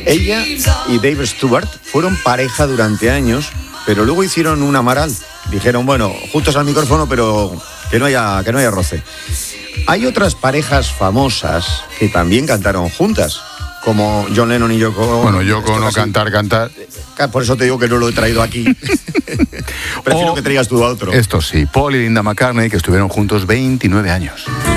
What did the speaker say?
Ella y Dave Stewart fueron pareja durante años, pero luego hicieron un amaral. Dijeron, bueno, juntos al micrófono, pero que no haya roce. Hay otras parejas famosas que también cantaron juntas, como John Lennon y Yoko. Bueno, Yoko no cantar. Por eso te digo que no lo he traído aquí. Prefiero que traigas tú a otro. Esto sí, Paul y Linda McCartney, que estuvieron juntos 29 años.